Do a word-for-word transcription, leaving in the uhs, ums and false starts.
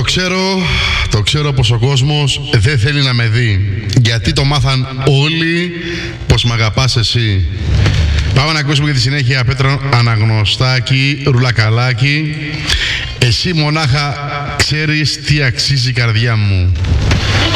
ξέρω, το ξέρω πως ο κόσμος δεν θέλει να με δει, γιατί το μάθαν όλοι πως μ' αγαπάς εσύ. Πάμε να ακούσουμε για τη συνέχεια Πέτρο Αναγνωστάκη, Ρουλακαλάκη. Εσύ μονάχα ξέρεις τι αξίζει η καρδιά μου.